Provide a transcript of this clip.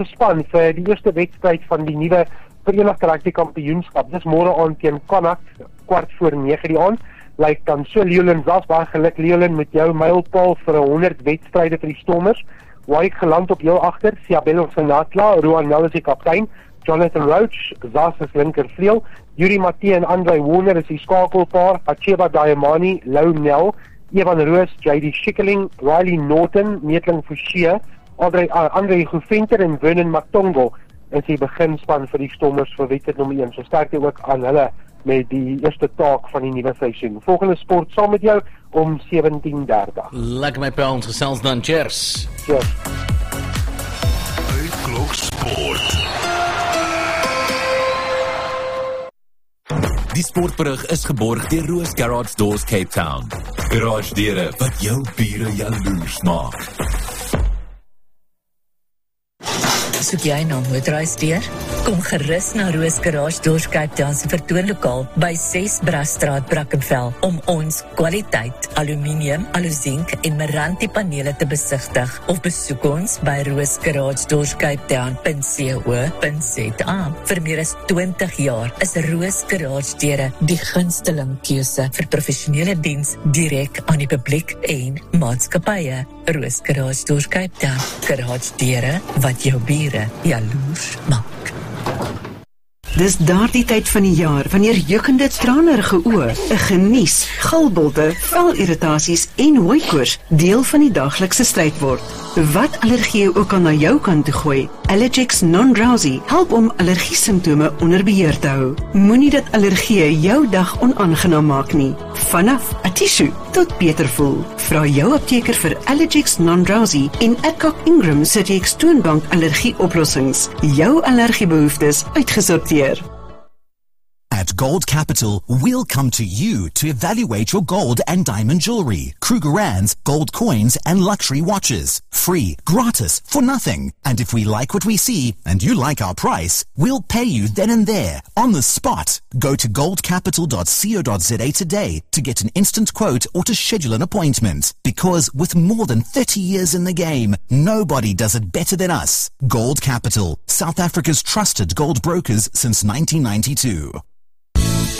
Span vir die eerste wedstryd van die nuwe Verenigde Rugby Kampioenskap. Dis môre aand teen Connacht, 8:45 die aand. Lyk dan so Leolin was baie geluk Leolin met jou mylpaal vir 100 wedstryde vir die Stormers. Wyk geland op jou agter, Siabelo Senatla, Roan Nel is die kaptein, Jonathan Roach, Zas is linkervleuel, Yuri Matee en Andre Warner is die skakelpaar, Acheba Diamani, Lou Nel, Evan Roos, JD Schikkeling, Riley Norton, Meetling Forshee, Andre Guventer en Vernon Matongo is die beginspan vir die Stormers vir wedstryd nommer 1. So sterkte ook aan hulle met die eerste taak van die nuwe seisoen. Volgende sport saam met jou om 17:30. Lekker my pel, ons gesels dan. Cheers. Cheers. Uitklok Sport. Die sportberig is geborg deur Roos Garage Doors Cape Town. Garage deure wat jou bure jaloers maak. Soek jy na motorhuisdeur? Kom gerus na Roos Garage Doors Cape Town se vertoonlokaal by 6 Brasstraat, Brackenfell om ons kwaliteit aluminium, aluzink en Meranti panele te besigtig of besoek ons by roosgaragedoorscapetown.co.za. Vir meer as 20 jaar is Roos Garage deure die gunsteling keuse vir professionele diens direk aan die publiek en maatskappye. Roos Garage Doors Cape Town. Garage deure wat jou bure jaloers maak. Dis daardie tyd van die jaar wanneer jukkende tranerige oë, 'n genies, galbolte, velirritasies en hooikoors deel van die daglikse stryd word. Wat allergie ook al na jou kant toe gooi, Allergex Non-Drowsy help om allergiesimptome onder beheer te hou. Moenie dat allergie jou dag onaangenaam maak nie. Vanaf 'n tissue tot beter voel. Vra jou apteker vir Allergex Non-Drowsy en Adcock Ingram se reeks toonbank allergieoplossings. Jou allergiebehoeftes uitgesorteer. At Gold Capital, we'll come to you to evaluate your gold and diamond jewelry, Krugerrands, gold coins, and luxury watches. Free, gratis, for nothing. And if we like what we see, and you like our price, we'll pay you then and there, on the spot. Go to goldcapital.co.za today to get an instant quote or to schedule an appointment. Because with more than 30 years in the game, nobody does it better than us. Gold Capital, South Africa's trusted gold brokers since 1992.